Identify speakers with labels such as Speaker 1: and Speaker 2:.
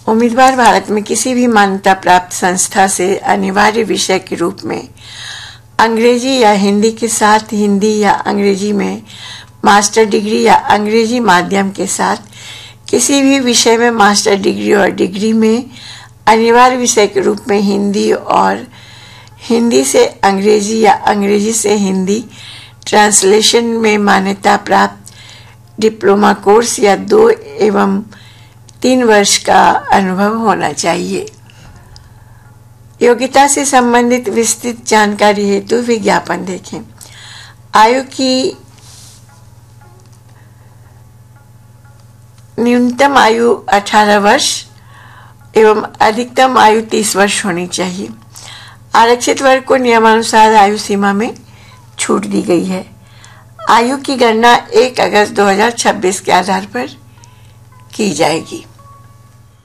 Speaker 1: उम्मीदवार भारत में किसी भी मान्यता प्राप्त संस्था से अनिवार्य विषय के रूप में अंग्रेजी या हिंदी के साथ हिंदी या अंग्रेजी में मास्टर डिग्री या अंग्रेजी माध्यम के साथ किसी भी विषय में मास्टर डिग्री और डिग्री में अनिवार्य विषय के रूप में हिंदी और हिंदी से अंग्रेजी या अंग्रेजी से हिंदी ट्रांसलेशन में मान्यता प्राप्त डिप्लोमा कोर्स या 2 एवं 3 वर्ष का अनुभव होना चाहिए। योग्यता से संबंधित विस्तृत जानकारी हेतु विज्ञापन देखें। आयु की न्यूनतम आयु 18 वर्ष एवं अधिकतम आयु 30 वर्ष होनी चाहिए। आरक्षित वर्ग को नियमानुसार आयु सीमा में छूट दी गई है। आयु की गणना 1 अगस्त 2026 के आधार पर की जाएगी।